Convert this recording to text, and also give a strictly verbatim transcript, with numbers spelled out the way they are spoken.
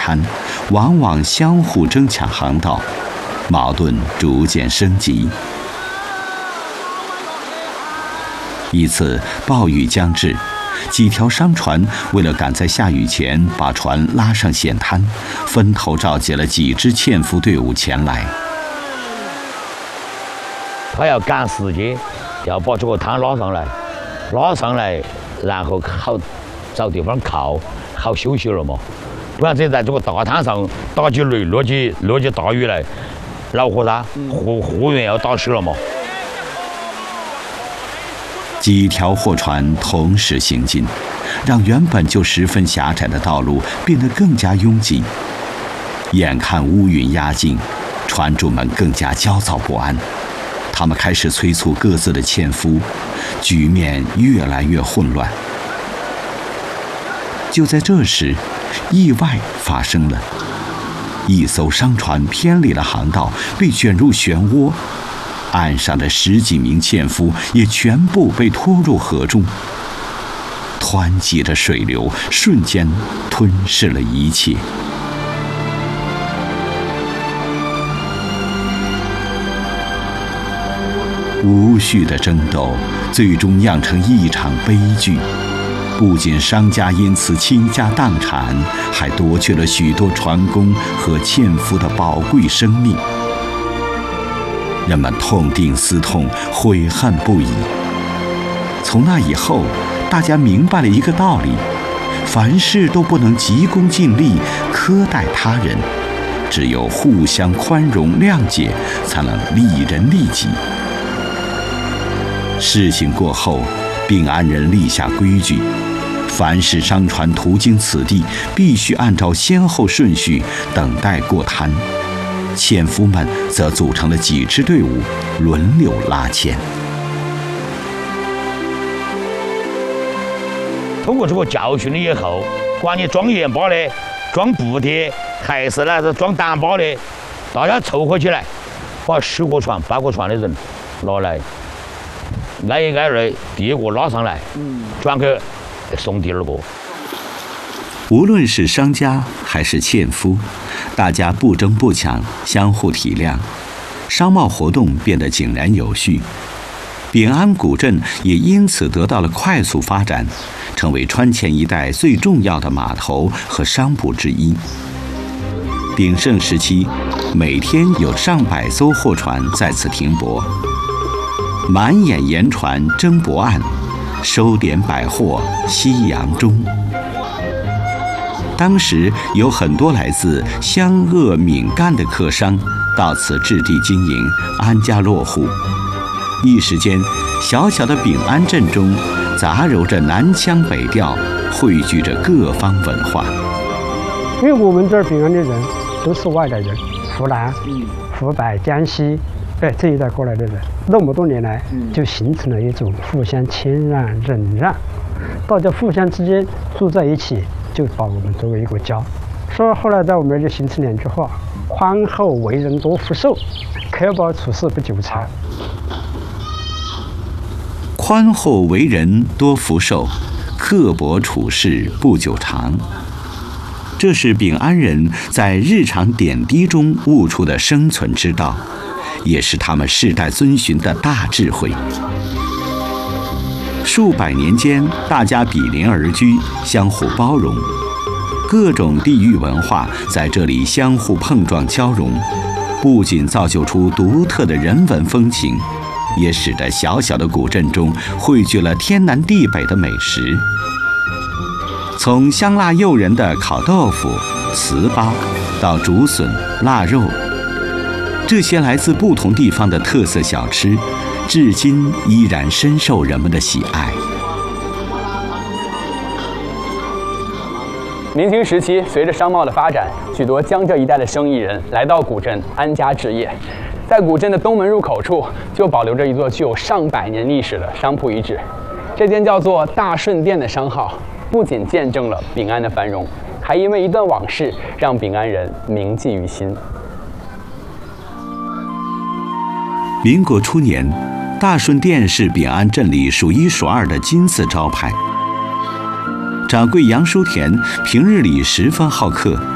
滩，往往相互争抢航道，矛盾逐渐升级。一次暴雨将至，几条商船为了赶在下雨前把船拉上险滩，分头召集了几支纤夫队伍前来。 他要赶时间，要把这个滩拉上来，拉上来，然后好找地方靠，好休息了嘛。不然这在这个大滩上打起雷，落起落起大雨来，恼火噻，货货源要打湿了嘛。 几条货船同时行进，让原本就十分狭窄的道路变得更加拥挤。眼看乌云压境，船主们更加焦躁不安，他们开始催促各自的纤夫，局面越来越混乱。就在这时，意外发生了，一艘商船偏离了航道，被卷入漩涡。岸上的十几名纤夫也全部被拖入河中，湍急的水流瞬间吞噬了一切。无序的争斗最终酿成一场悲剧，不仅商家因此倾家荡产，还夺去了许多船工和纤夫的宝贵生命。人们痛定思痛，悔恨不已。从那以后，大家明白了一个道理：凡事都不能急功近利，苛待他人，只有互相宽容谅解，才能利人利己。事情过后，秉安人立下规矩：凡是商船途经此地，必须按照先后顺序等待过滩。纤夫们则组成了几支队伍，轮流拉纤。 通过这个教训了以后，管你装盐巴的、装布的，还是那是装单巴的，大家凑合起来，把十个船、八个船的人拿来，挨一挨二，第一个拉上来，转去送第二个。 无论是商家还是纤夫，大家不争不抢，相互体谅，商贸活动变得井然有序。秉安古镇也因此得到了快速发展，成为川黔一带最重要的码头和商埠之一。鼎盛时期，每天有上百艘货船在此停泊，满眼盐船争泊岸，收点百货夕阳中。当时有很多来自湘鄂闽赣的客商到此置地经营，安家落户。一时间，小小的秉安镇中杂糅着南腔北调，汇聚着各方文化。 因为我们这儿秉安的人都是外来人，湖南、湖北、江西，哎这一带过来的人，那么多年来就形成了一种互相谦让、忍让，大家互相之间住在一起，就把我们作为一个家。所以后来在我们这儿就形成两句话：宽厚为人多福寿，刻薄处事不久长。 宽厚为人多福寿，刻薄处事不久长。这是秉安人在日常点滴中悟出的生存之道，也是他们世代遵循的大智慧。数百年间，大家比邻而居，相互包容，各种地域文化在这里相互碰撞交融，不仅造就出独特的人文风情，也使得小小的古镇中汇聚了天南地北的美食。从香辣诱人的烤豆腐、糍粑，到竹笋、腊肉，这些来自不同地方的特色小吃，至今依然深受人们的喜爱。 明清时期，随着商贸的发展，许多江浙一带的生意人来到古镇安家置业。在古镇的东门入口处，就保留着一座具有上百年历史的商铺遗址。这间叫做大顺店的商号，不仅见证了秉安的繁荣，还因为一段往事让秉安人铭记于心。 民国初年，大顺店是秉安镇里数一数二的金字招牌。掌柜杨书田平日里十分好客，